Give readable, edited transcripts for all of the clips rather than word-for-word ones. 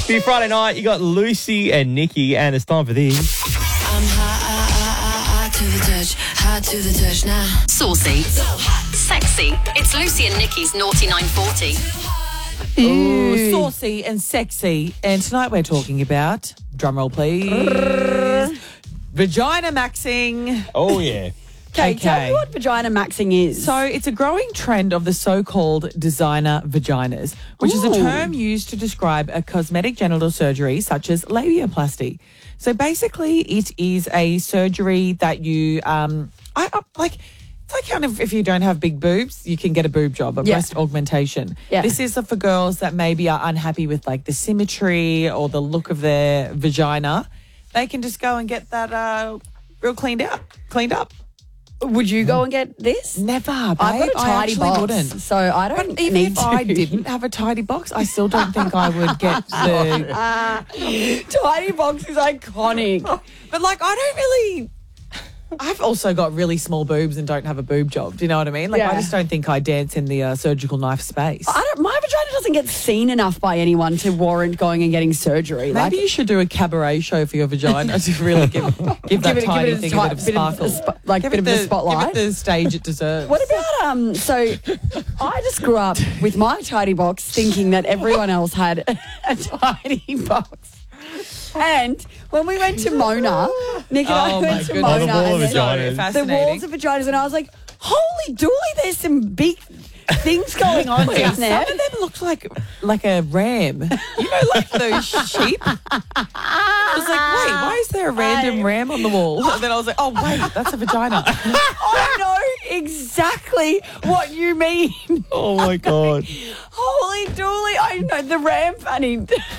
For your Friday night, you got Lucy and Nikki, and it's time for this. I'm hot to the touch, hot to the touch now. Saucy, sexy. It's Lucy and Nikki's Naughty 940. Ooh, saucy and sexy. And tonight we're talking about, drumroll please, vagina maxing. Oh, yeah. Okay, tell me what vagina maxing is. So it's a growing trend of the so-called designer vaginas, which is a term used to describe a cosmetic genital surgery such as labiaplasty. So basically it is a surgery that you, it's like kind of if you don't have big boobs, you can get a boob job, a breast augmentation. Yeah. This is for girls that maybe are unhappy with like the symmetry or the look of their vagina. They can just go and get that real cleaned up. Would you go and get this? Never, babe. I've got a I tidy actually box, wouldn't. so I don't But even need if to. I didn't have a tidy box, I still don't think I would get the... Tidy box is iconic. But, like, I don't really... I've also got really small boobs and don't have a boob job. Do you know what I mean? Like, Yeah. I just don't think I dance in the surgical knife space. My vagina doesn't get seen enough by anyone to warrant going and getting surgery. Maybe you should do a cabaret show for your vagina to really give that tiny thing a bit of sparkle. Bit of the spotlight. Give it the stage it deserves. What about so I just grew up with my tidy box thinking that everyone else had a tidy box. And when we went to Mona, Nick and I went to Mona, wall of and vaginas. Fascinating. the walls of vaginas, and I was like, holy dooly, there's some big things going on down there. Some of them looked like a ram. You know, like those sheep. I was like, wait, why is there a random ram on the wall? And then I was like, oh, wait, that's a vagina. I know exactly what you mean. Oh, my God. Holy dooly, I know the ram funny.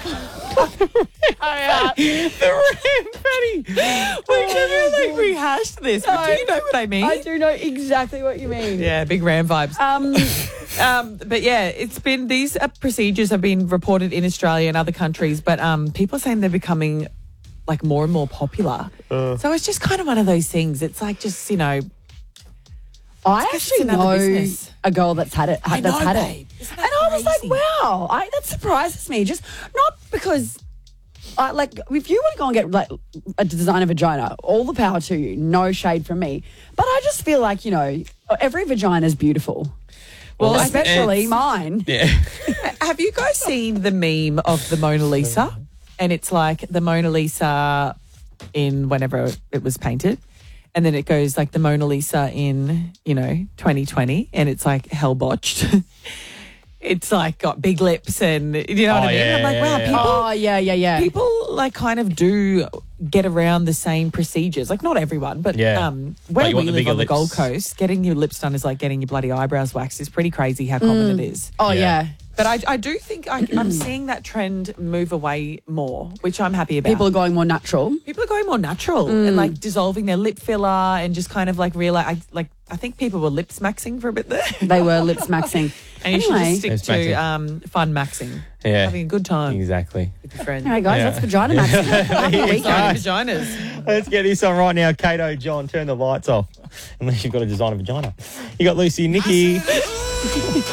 The ram fatty. We've never rehashed this, but do you know what I mean? I do know exactly what you mean. Yeah, big ram vibes. But yeah, it's been these procedures have been reported in Australia and other countries, but people are saying they're becoming like more and more popular. So it's just kind of one of those things. It's like just I guess it's actually another know business. a girl that's had it. I that's know, had babe. it, Isn't and that I was like, crazy? wow, that surprises me. Just not because, if you want to go and get like a designer vagina, all the power to you. No shade from me, but I just feel like every vagina is beautiful. Well, especially mine. Yeah. Have you guys seen the meme of the Mona Lisa? And it's like the Mona Lisa in whenever it was painted. And then it goes like the Mona Lisa in, 2020. And it's like hell botched. It's like got big lips and you know what I mean? yeah, I'm like, wow, yeah. people... Oh yeah. People like kind of do get around the same procedures. Like not everyone, but Yeah. where you we want the live bigger on the lips. Gold Coast, getting your lips done is like getting your bloody eyebrows waxed. Is pretty crazy how common it is. Oh Yeah. yeah. But I do think I'm seeing that trend move away more, which I'm happy about. People are going more natural. People are going more natural and like dissolving their lip filler and just kind of like realize I think people were lips maxing for a bit there. They were lips maxing. And you should Anyway. just stick Lips to fun maxing. Yeah. Having a good time Exactly. with your friends. Anyway, guys, Yeah. that's vagina maxing. Have a weekend. Vaginas. Let's get this on right now. Kato, John, turn the lights off. Unless you've got a designer vagina. You got Lucy and Nikki.